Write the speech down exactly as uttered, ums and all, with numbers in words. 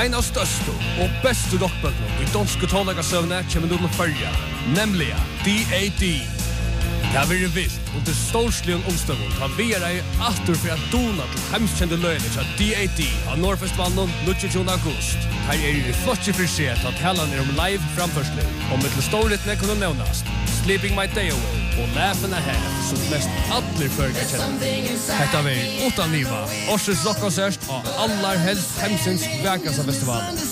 En av største og beste rockbøkene i danske tålagasøvne kommer du med følge, nemlig D A D. Det har vært vilt under storslige omstøvning har vi er ei atter for at dona til hemskjende løgene til D A D av Norrfestivalen tjuende august. Her er det flott for seg at talen er om live framførsler, og med til storhetene kunne nevnast Sleeping My Day Away og Laughing Ahead som mest alle førger kjenner. Hetta var utan niva, Årsens rockkonsert og allar helst hemsens verkas av festivalen.